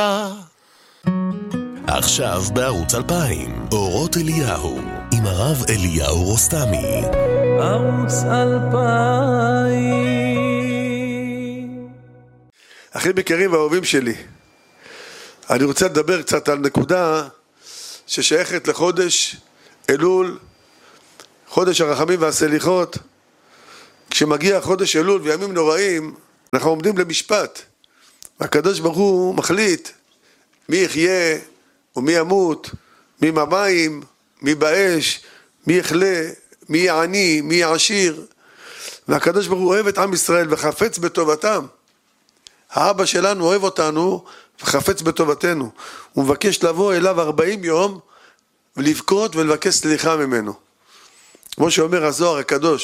עכשיו בערוץ 2000, אורות אליהו, עם הרב אליהו רוסטמי. ערוץ 2000. אחים יקרים ואהובים שלי, אני רוצה לדבר קצת על נקודה ששייכת לחודש אלול, חודש הרחמים והסליחות. כשמגיע חודש אלול וימים נוראים, אנחנו עומדים למשפט. הקדוש ברוך הוא מחליט מי יחיה ומי ימות, מי במים, מי באש, מי יחלה, מי יהיה עני, מי יהיה עשיר. והקדוש ברוך הוא אוהב את עם ישראל וחפץ בטובתם. האבא שלנו אוהב אותנו וחפץ בטובתנו. הוא מבקש לבוא אליו 40 יום ולבכות ולבקש סליחה ממנו. כמו שאומר הזוהר הקדוש,